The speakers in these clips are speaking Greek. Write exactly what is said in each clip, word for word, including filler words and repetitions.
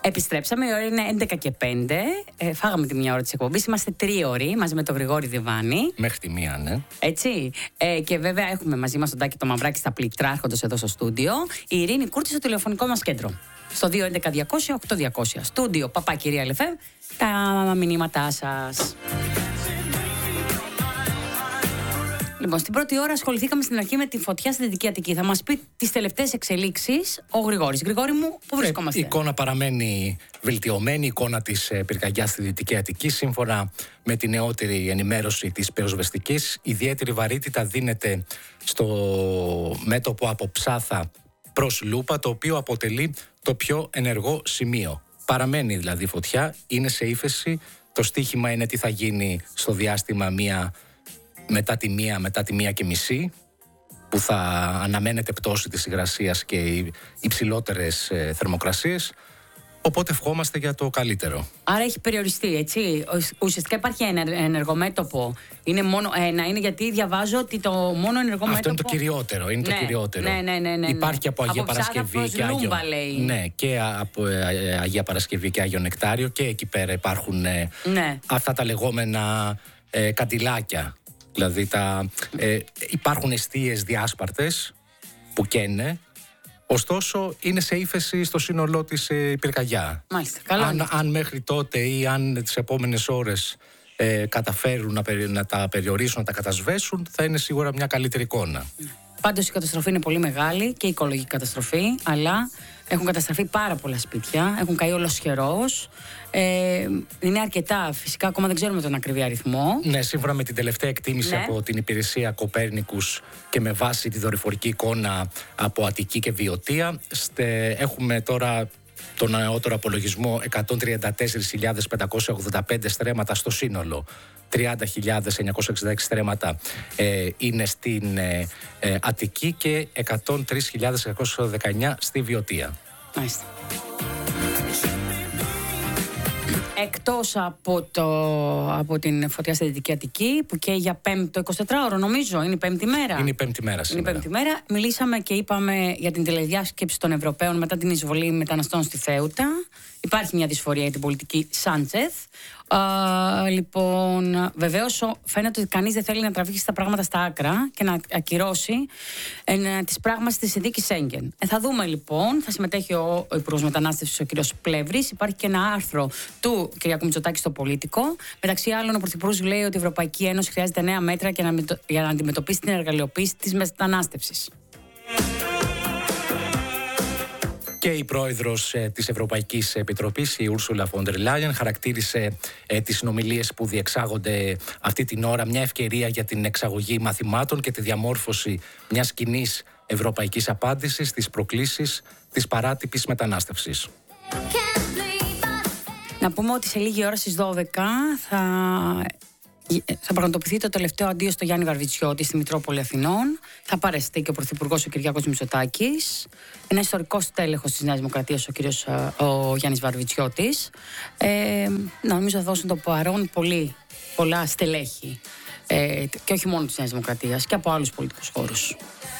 Επιστρέψαμε, η ώρα είναι έντεκα και πέντε. Ε, φάγαμε τη μία ώρα της εκπομπής. Είμαστε τρίωροι μαζί με τον Γρηγόρη Διβάνη. Μέχρι τη μία, ναι. Έτσι. Ε, και βέβαια έχουμε μαζί μας τον Τάκη το Μαυράκη στα πληκτρά, έρχοντας εδώ στο στούντιο. Η Ειρήνη Κούρτη στο τηλεφωνικό μας κέντρο. Στο δύο έντεκα διακόσια οκτώ διακόσια. Στούντιο Παπά Κυρία Λεφεύ. Τα μηνύματά σας. Λοιπόν, στην πρώτη ώρα ασχοληθήκαμε στην αρχή με τη φωτιά στη Δυτική Αττική. Θα μας πει τις τελευταίες εξελίξεις ο Γρηγόρης. Γρηγόρη μου, πού βρισκόμαστε? Η εικόνα παραμένει βελτιωμένη, η εικόνα της πυρκαγιάς στη Δυτική Αττική. Σύμφωνα με τη νεότερη ενημέρωση της πυροσβεστικής, ιδιαίτερη βαρύτητα δίνεται στο μέτωπο από Ψάθα προς Λούπα, το οποίο αποτελεί το πιο ενεργό σημείο. Παραμένει δηλαδή φωτιά, είναι σε ύφεση. Το στίχημα είναι τι θα γίνει στο διάστημα μία, μετά τη μία, μετά τη μία και μισή, που θα αναμένεται πτώση της υγρασίας και υψηλότερες ε, θερμοκρασίες. Οπότε ευχόμαστε για το καλύτερο. Άρα έχει περιοριστεί, έτσι. Ουσιαστικά υπάρχει ένα ενεργομέτωπο. Είναι μόνο ένα, είναι γιατί διαβάζω ότι το μόνο ενεργομέτωπο. Αυτό είναι το κυριότερο. Είναι ναι, το κυριότερο. Ναι, ναι, ναι, ναι, υπάρχει από Αγία από Παρασκευή και Άγιο. Ναι, και από Αγία Παρασκευή και Άγιο Νεκτάριο, και εκεί πέρα υπάρχουν ε, ναι. αυτά τα λεγόμενα ε, καντιλάκια. Δηλαδή τα, ε, υπάρχουν εστίες διάσπαρτες που καίνε. Ωστόσο, είναι σε ύφεση στο σύνολό της ε, η πυρκαγιά. Μάλιστα, καλά. Αν, αν μέχρι τότε ή αν τις επόμενες ώρες ε, καταφέρουν να, περι, να τα περιορίσουν, να τα κατασβέσουν, θα είναι σίγουρα μια καλύτερη εικόνα. Πάντως η καταστροφή είναι πολύ μεγάλη και η οικολογική καταστροφή, αλλά έχουν καταστραφεί πάρα πολλά σπίτια, έχουν καεί ολοσχερός. Ε, είναι αρκετά, φυσικά ακόμα δεν ξέρουμε τον ακριβή αριθμό. Ναι, σύμφωνα με την τελευταία εκτίμηση ναι. από την υπηρεσία Κοπέρνικους και με βάση τη δορυφορική εικόνα από Αττική και Βιωτία, στε, έχουμε τώρα τον νεότερο απολογισμό εκατόν τριάντα τέσσερις χιλιάδες πεντακόσια ογδόντα πέντε στρέμματα στο σύνολο. τριάντα χιλιάδες εννιακόσια εξήντα έξι στρέμματα ε, είναι στην ε, ε, Αττική και εκατόν τρεις χιλιάδες εκατόν δεκαεννιά στη Βιωτία. Μάλιστα. Εκτός από, το, από την φωτιά στη Δυτική Αττική, που και για πέμπτο εικοσιτετράωρο νομίζω, είναι η πέμπτη μέρα. Είναι η πέμπτη μέρα σήμερα. Είναι η πέμπτη μέρα. Μιλήσαμε και είπαμε για την τηλεδιάσκεψη των Ευρωπαίων μετά την εισβολή μεταναστών στη Θέουτα. Υπάρχει μια δυσφορία για την πολιτική Σάντσεθ. Uh, λοιπόν, βεβαίως φαίνεται ότι κανείς δεν θέλει να τραβήξει τα πράγματα στα άκρα και να ακυρώσει ε, τις πράγματες της συνθήκης Σέγγεν. Ε, θα δούμε λοιπόν, θα συμμετέχει ο, ο Υπουργός Μετανάστευσης, ο κ. Πλεύρης. Υπάρχει και ένα άρθρο του κ. Μητσοτάκη στο Πολίτικο. Μεταξύ άλλων, ο Πρωθυπουργός λέει ότι η Ευρωπαϊκή Ένωση χρειάζεται νέα μέτρα για να, για να αντιμετωπίσει την εργαλειοποίηση της μετανάστευσης. Και η πρόεδρος ε, της Ευρωπαϊκής Επιτροπής, η Ursula von der Leyen, χαρακτήρισε ε, τις συνομιλίες που διεξάγονται αυτή την ώρα μια ευκαιρία για την εξαγωγή μαθημάτων και τη διαμόρφωση μιας κοινής ευρωπαϊκής απάντησης στις προκλήσεις της παράτυπης μετανάστευσης. Να πούμε ότι σε λίγη ώρα στις δώδεκα θα... θα πραγματοποιηθεί το τελευταίο αντίο στο Γιάννη Βαρβιτσιώτη στη Μητρόπολη Αθηνών. Θα παρεστεί και ο Πρωθυπουργός ο Κυριάκος Μητσοτάκης. Ένα ιστορικό τέλεχος της Νέας Δημοκρατίας, ο κύριος ο Γιάννης Βαρβιτσιώτης. Ε, νομίζω θα δώσουν το παρόν πολύ, πολλά στελέχη. Ε, και όχι μόνο της Νέας Δημοκρατίας, και από άλλους πολιτικούς χώρους.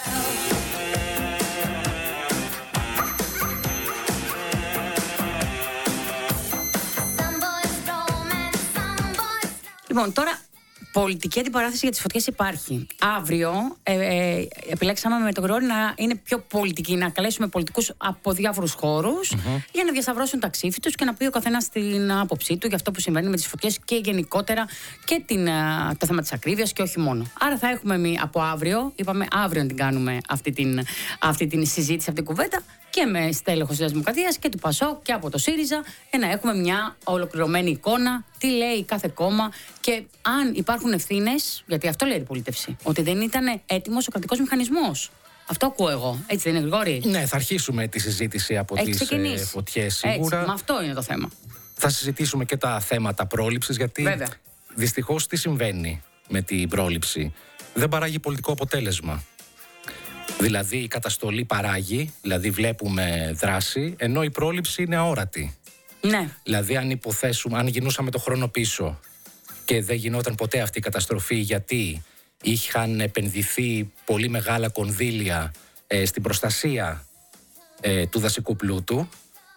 Λοιπόν, τώρα πολιτική αντιπαράθεση για τις φωτιές υπάρχει. Αύριο ε, ε, επιλέξαμε με τον Γρηγόρη να είναι πιο πολιτική, να καλέσουμε πολιτικούς από διάφορους χώρους mm-hmm. για να διασταυρώσουν τα ξύφη τους και να πει ο καθένας την άποψή του για αυτό που συμβαίνει με τις φωτιές και γενικότερα και την, α, το θέμα της ακρίβειας και όχι μόνο. Άρα θα έχουμε εμείς από αύριο, είπαμε αύριο να την κάνουμε αυτή την, αυτή την συζήτηση, αυτή την κουβέντα, και με στέλεχος της Δημοκρατίας και του ΠΑΣΟΚ και από το ΣΥΡΙΖΑ, για να έχουμε μια ολοκληρωμένη εικόνα, τι λέει κάθε κόμμα και αν υπάρχουν ευθύνες, γιατί αυτό λέει η αντιπολίτευση, ότι δεν ήταν έτοιμος ο κρατικός μηχανισμός. Αυτό ακούω εγώ. Έτσι δεν είναι, Γρηγόρη? Ναι, θα αρχίσουμε τη συζήτηση από Έχει τις ε, φωτιές σίγουρα. Έτσι, με αυτό είναι το θέμα. Θα συζητήσουμε και τα θέματα πρόληψης, γιατί Βέβαια. δυστυχώς τι συμβαίνει με την πρόληψη? Δεν παράγει πολιτικό αποτέλεσμα. Δηλαδή η καταστολή παράγει, δηλαδή βλέπουμε δράση, ενώ η πρόληψη είναι αόρατη. Ναι. Δηλαδή αν υποθέσουμε, αν γινούσαμε το χρόνο πίσω και δεν γινόταν ποτέ αυτή η καταστροφή, γιατί είχαν επενδυθεί πολύ μεγάλα κονδύλια ε, στην προστασία ε, του δασικού πλούτου,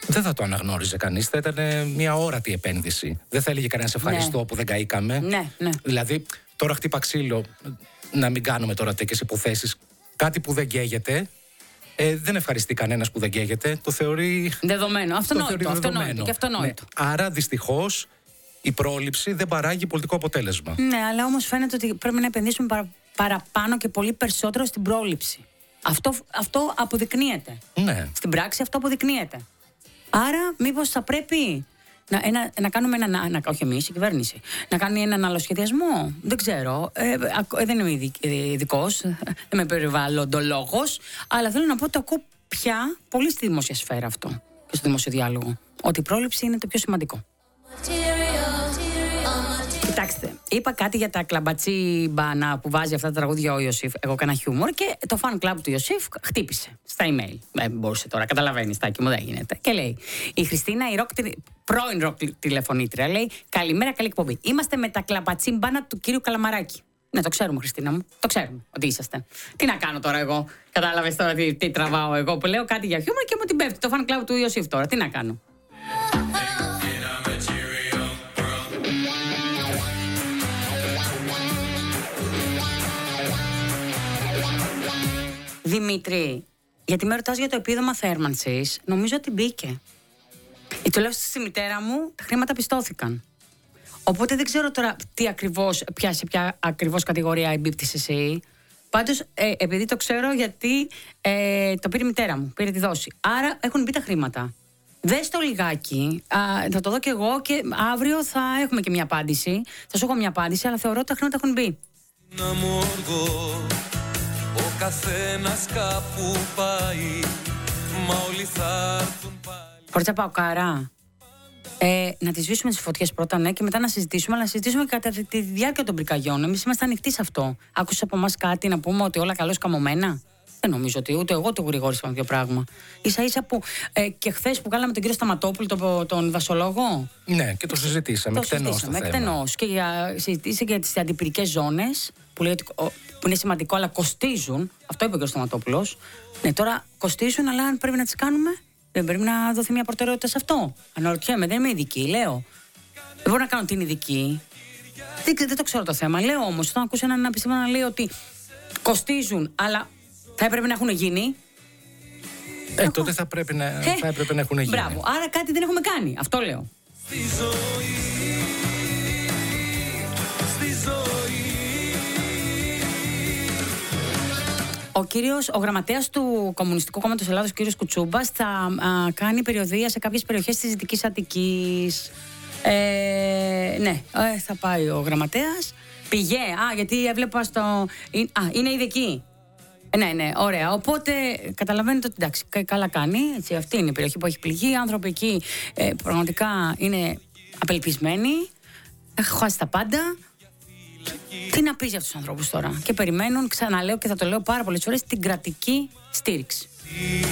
Δεν θα το αναγνώριζε κανείς. Θα ήταν μια όρατη επένδυση. Δεν θα έλεγε κανένας ευχαριστώ, ναι, που δεν καήκαμε. Ναι, ναι. Δηλαδή, τώρα χτύπα ξύλο, να μην κάνουμε τώρα τέτοιες υποθέσεις. Κάτι που δεν καίγεται. Ε, δεν ευχαριστεί κανένας που δεν καίγεται. Το θεωρεί δεδομένο. Αυτονόητο. Το θεωρεί αυτονόητο, δεδομένο. Και αυτονόητο. Ναι. Άρα, δυστυχώς, η πρόληψη δεν παράγει πολιτικό αποτέλεσμα. Ναι, αλλά όμως φαίνεται ότι πρέπει να επενδύσουμε παρα, παραπάνω και πολύ περισσότερο στην πρόληψη. Αυτό, αυτό αποδεικνύεται. Ναι. Στην πράξη αυτό αποδεικνύεται. Άρα, μήπως θα πρέπει να, ένα, να κάνουμε ένα. Να, όχι εμείς, η κυβέρνηση. Να κάνει έναν άλλο σχεδιασμό. Δεν ξέρω. Ε, ε, δεν είμαι ειδικός. Δεν είμαι περιβαλλοντολόγος. Αλλά θέλω να πω ότι ακούω πια πολύ στη δημόσια σφαίρα αυτό. Και στο δημόσιο διάλογο. Ότι η πρόληψη είναι το πιο σημαντικό. Κοιτάξτε, είπα κάτι για τα κλαμπατσίμπανα που βάζει αυτά τα τραγούδια ο Ιωσήφ. Εγώ έκανα χιούμορ και το fan club του Ιωσήφ χτύπησε στα email. Δεν μπορούσε τώρα, καταλαβαίνει, Τάκη μου, δεν γίνεται. Και λέει: η Χριστίνα, η ροκ, πρώην ροκ τηλεφωνήτρια, λέει: καλημέρα, καλή εκπομπή. Είμαστε με τα κλαμπατσίμπανα του κύριου Καλαμαράκη. Ναι, το ξέρουμε, Χριστίνα μου. Το ξέρουμε ότι είσαστε. Τι να κάνω τώρα εγώ. Κατάλαβε τώρα τι, τι τραβάω εγώ που λέω κάτι για χιούμορ και μου την πέφτει το fan club του Ιωσήφ τώρα. Τι να κάνω. Δημήτρη, γιατί με ρωτάς για το επίδομα θέρμανσης, νομίζω ότι μπήκε. Τουλάχιστον στη μητέρα μου τα χρήματα πιστώθηκαν. Οπότε δεν ξέρω τώρα τι ακριβώς, ποια, σε ποια ακριβώς κατηγορία εμπίπτεις εσύ. Πάντως, ε, επειδή το ξέρω, γιατί ε, το πήρε η μητέρα μου, πήρε τη δόση. Άρα έχουν μπει τα χρήματα. Δες το λιγάκι, α, θα το δω κι εγώ και αύριο θα έχουμε και μια απάντηση. Θα σου έχω μια απάντηση, αλλά θεωρώ ότι τα χρήματα έχουν μπει. Να μου οργώ. Ο καθένας κάπου πάει, μα όλοι θα έρθουν πάλι. Χωρίς Παοκάρα, ε, να τις σβήσουμε τις φωτιές πρώτα, ναι, και μετά να συζητήσουμε, αλλά να συζητήσουμε κατά τη διάρκεια των πυρκαγιών. Εμείς είμαστε ανοιχτοί σε αυτό. Άκουσες από εμάς κάτι να πούμε ότι όλα καλώς καμωμένα? Δεν νομίζω ότι ούτε εγώ ούτε ο Γρηγόρης είπαμε δύο πράγμα. Ίσα ίσα που ε, και χθες που κάναμε τον κύριο Σταματόπουλο, τον, τον δασολόγο. Ναι, και το συζητήσαμε εκτενώς. Το εκτενώς. Και για, συζητήσε για τις αντιπυρικές ζώνες, που, λέει ότι, που είναι σημαντικό, αλλά κοστίζουν. Αυτό είπε και ο Σταματόπουλος. Ναι, τώρα κοστίζουν, αλλά αν πρέπει να τις κάνουμε, δεν πρέπει να δοθεί μια προτεραιότητα σε αυτό. Αναρωτιέμαι, δεν είμαι ειδική, λέω. Δεν μπορώ να κάνω την ειδική. Δεν, δεν το ξέρω το θέμα. Λέω όμως, όταν ακούσει έναν επιστήμονα να λέει ότι κοστίζουν, αλλά θα έπρεπε να έχουν γίνει. Ε, Έχω... τότε θα, πρέπει να, ε, θα έπρεπε να έχουν γίνει. Μπράβο, άρα κάτι δεν έχουμε κάνει. Αυτό λέω. Στη ζωή, στη ζωή. Ο κύριος, ο γραμματέας του Κομμουνιστικού Κόμματος Ελλάδος, κύριος Κουτσούμπας, θα α, κάνει περιοδεία σε κάποιες περιοχές της Δυτικής Αττικής. Ε, ναι, ε, θα πάει ο γραμματέας. Πηγέ, α, γιατί έβλεπα στο... Α, είναι ήδη εκεί. Ναι, ναι, ωραία. Οπότε καταλαβαίνετε ότι εντάξει, καλά κάνει. Έτσι, αυτή είναι η περιοχή που έχει πληγεί. Οι άνθρωποι εκεί ε, πραγματικά είναι απελπισμένοι. Έχουν χάσει τα πάντα. Τι να πεις για αυτούς τους ανθρώπους τώρα? Και περιμένουν, ξαναλέω και θα το λέω πάρα πολλές φορές, την κρατική στήριξη.